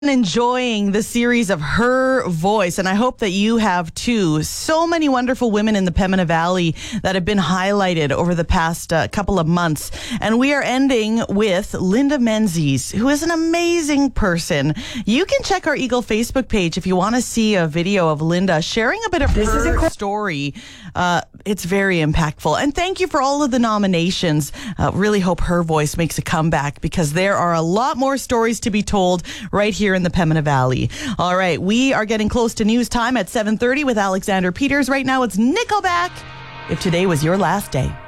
Enjoying the series of Her Voice, and I hope that you have too. So many wonderful women in the Pembina Valley that have been highlighted over the past couple of months, and we are ending with Linda Menzies, who is an amazing person. You can check our Eagle Facebook page if you want to see a video of Linda sharing a bit of her story. It's very impactful, and thank you for all of the nominations. Really hope Her Voice makes a comeback, because there are a lot more stories to be told right here in the Pembina Valley. All right, we are getting close to news time at 7:30 with Alexander Peters. Right now it's Nickelback, If Today Was Your Last Day.